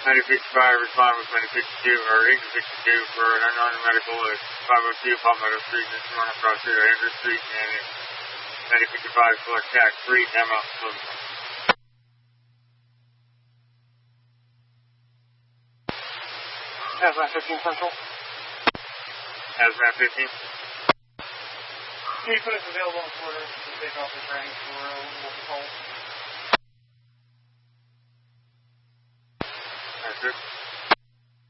9055, respond with 9052, or 8062 for an unknown medical at 502 Palmetto Street, this morning across here, Andrew Street, and 9055, select tax 3, Emma, Hazmat 15 Central. Hazmat 15. Can you put us available on quarter to take off the training for multiple calls? That's it.